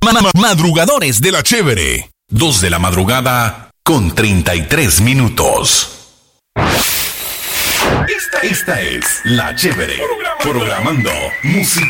Madrugadores de la Chévere. 2 de la madrugada con 33 minutos. Esta es La Chévere. Programando música.